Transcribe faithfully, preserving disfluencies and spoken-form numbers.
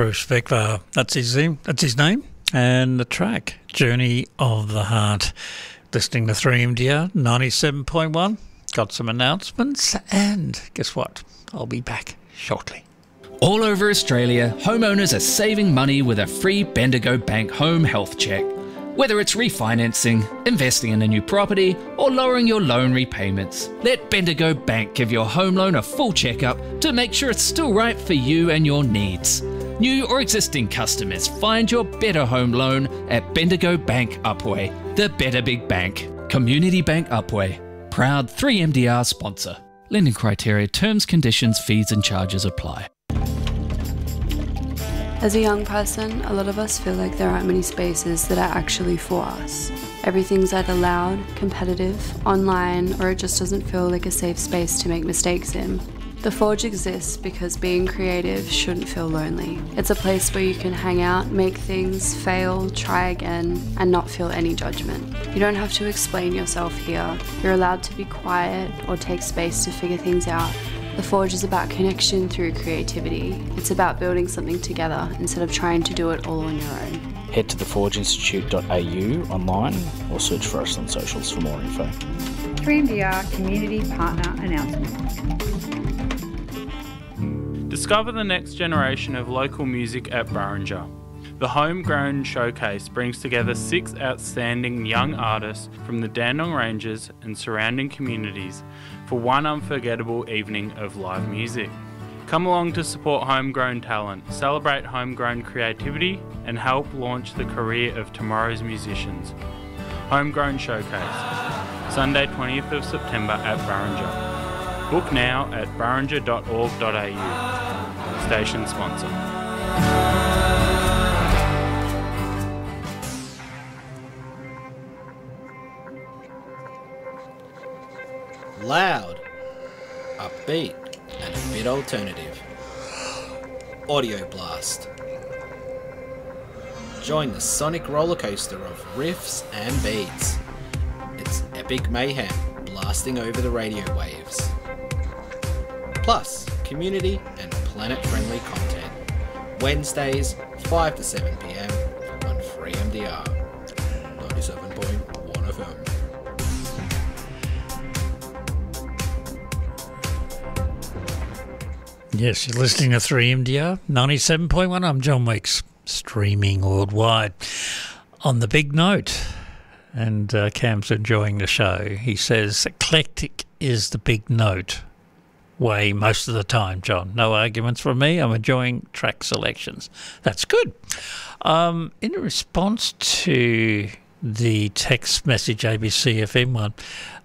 Bruce Beckvar, that's his name, that's his name, and the track, Journey of the Heart. Listening to three M D R ninety-seven point one, got some announcements, and guess what? I'll be back shortly. All over Australia, homeowners are saving money with a free Bendigo Bank home health check. Whether it's refinancing, investing in a new property, or lowering your loan repayments, let Bendigo Bank give your home loan a full checkup to make sure it's still right for you and your needs. New or existing customers, find your better home loan at Bendigo Bank Upwey, the better big bank. Community Bank Upwey, proud three M D R sponsor. Lending criteria, terms, conditions, fees and charges apply. As a young person, a lot of us feel like there aren't many spaces that are actually for us. Everything's either loud, competitive, online, or it just doesn't feel like a safe space to make mistakes in. The Forge exists because being creative shouldn't feel lonely. It's a place where you can hang out, make things, fail, try again, and not feel any judgment. You don't have to explain yourself here. You're allowed to be quiet or take space to figure things out. The Forge is about connection through creativity. It's about building something together instead of trying to do it all on your own. Head to the forge institute dot a u online or search for us on socials for more info. three M D R Community Partner Announcement. Discover the next generation of local music at Burrinja. The Homegrown Showcase brings together six outstanding young artists from the Dandenong Ranges and surrounding communities for one unforgettable evening of live music. Come along to support homegrown talent, celebrate homegrown creativity, and help launch the career of tomorrow's musicians. Homegrown Showcase, Sunday twentieth of September at Burrinja. Book now at burrinja dot org dot a u. Station sponsor. Loud, upbeat, and a bit alternative. Audio Blast. Join the sonic rollercoaster of riffs and beats. It's epic mayhem blasting over the radio waves. Plus, community and planet-friendly content. Wednesdays, five to seven p m on three M D R ninety-seven point one F M. Yes, you're listening to three M D R ninety-seven point one. I'm John Weeks, streaming worldwide. On the big note, and uh, Cam's enjoying the show, he says eclectic is the big note way most of the time, John. No arguments from me. I'm enjoying track selections. That's good. Um, in response to the text message A B C F M one,